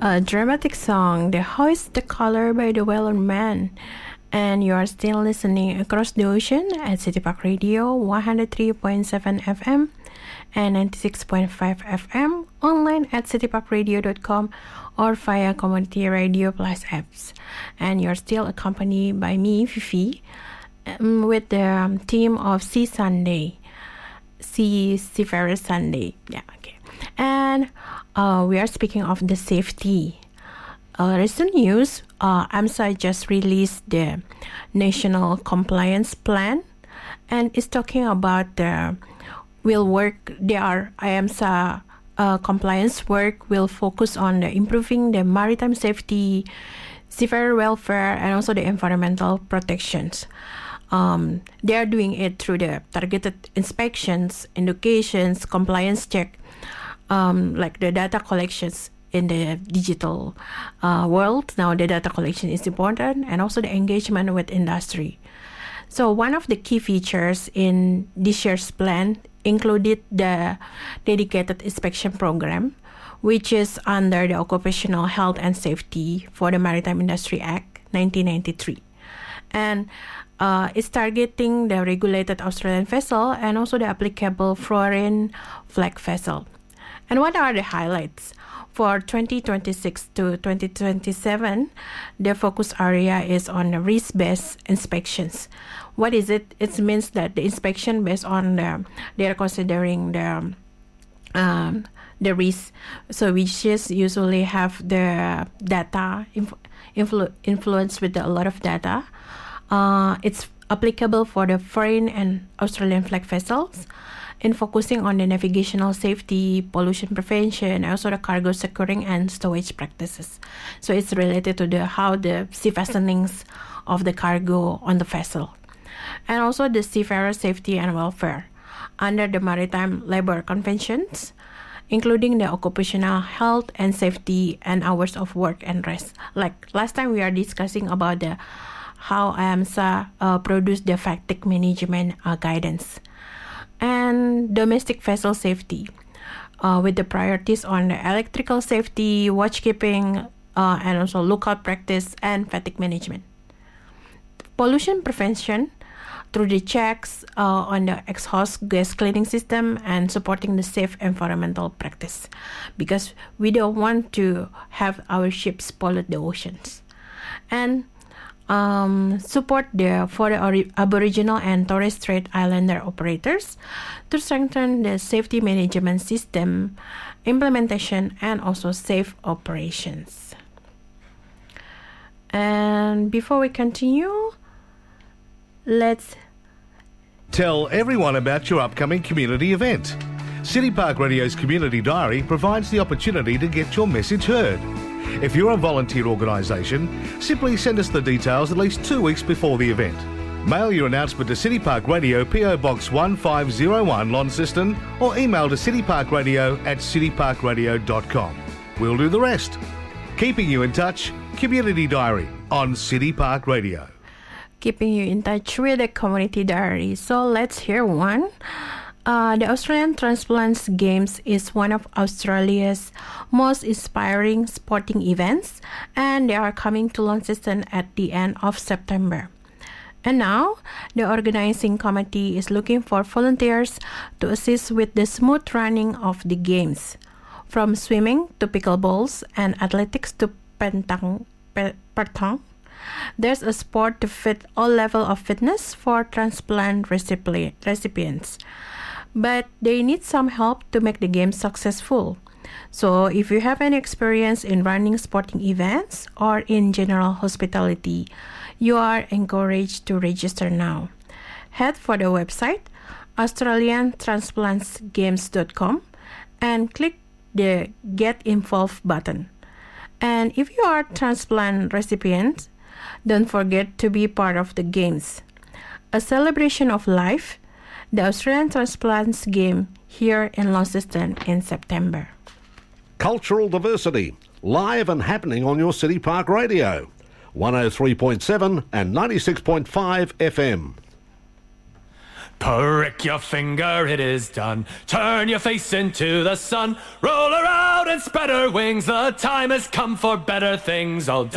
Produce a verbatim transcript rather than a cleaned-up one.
a dramatic song, The Hoist the Color by the Wailers Man. And you are still listening across the ocean at City Park Radio one oh three point seven F M and ninety-six point five F M, online at city park radio dot com or via Community Radio Plus apps. And you're still accompanied by me, Fifi, um, with the um, team of Sea Sunday. Sea Seafarer Sunday. Yeah, okay. And uh, we are speaking of the safety. Uh, recent news, uh, AMSA just released the National Compliance Plan and is talking about the will work. Their AMSA uh, compliance work will focus on the improving the maritime safety, seafarer welfare, and also the environmental protections. Um, they are doing it through the targeted inspections, educations, compliance check, um, like the data collections. In the digital uh, world, now the data collection is important, and also the engagement with industry. So one of the key features in this year's plan included the dedicated inspection program, which is under the Occupational Health and Safety for the Maritime Industry Act nineteen ninety-three. And uh, it's targeting the regulated Australian vessel and also the applicable foreign flag vessel. And what are the highlights? For twenty twenty-six to twenty twenty-seven, the focus area is on the risk-based inspections. What is it? It means that the inspection based on the, they are considering the um, the risk. So we just usually have the data inf- influ- influence with the, a lot of data. Uh, it's applicable for the foreign and Australian flag vessels, in focusing on the navigational safety, pollution prevention, and also the cargo securing and stowage practices. So it's related to the how the sea fastenings of the cargo on the vessel. And also the seafarer safety and welfare under the Maritime Labour Conventions, including the occupational health and safety and hours of work and rest. Like last time we are discussing about the how AMSA uh, produced the fatigue management uh, guidance. And domestic vessel safety, uh, with the priorities on the electrical safety, watchkeeping, uh, and also lookout practice and fatigue management. Pollution prevention through the checks uh, on the exhaust gas cleaning system and supporting the safe environmental practice, because we don't want to have our ships pollute the oceans. And Um, support the for the Aboriginal and Torres Strait Islander operators to strengthen the safety management system, implementation, and also safe operations. And before we continue, let's tell everyone about your upcoming community event. City Park Radio's Community Diary provides the opportunity to get your message heard. If you're a volunteer organisation, simply send us the details at least two weeks before the event. Mail your announcement to City Park Radio, P O Box one five zero one, Launceston, or email to cityparkradio at cityparkradio dot com. We'll do the rest. Keeping you in touch, Community Diary on City Park Radio. Keeping you in touch with the Community Diary. So let's hear one. Uh, the Australian Transplants Games is one of Australia's most inspiring sporting events, and they are coming to Launceston at the end of September. And now, the organizing committee is looking for volunteers to assist with the smooth running of the games, from swimming to pickleballs and athletics to pentang, pe, pertong. There's a sport to fit all level of fitness for transplant recipient, recipients. But they need some help to make the game successful. So if you have any experience in running sporting events or in general hospitality, you are encouraged to register now. Head for the website australian transplants games dot com and click the Get Involved button. And if you are a transplant recipient, don't forget to be part of the games. A celebration of life, the Australian Transplants Game here in Launceston in September. Cultural diversity, live and happening on your City Park Radio. one oh three point seven and ninety-six point five F M. Prick your finger, it is done. Turn your face into the sun. Roll around and spread her wings. The time has come for better things. All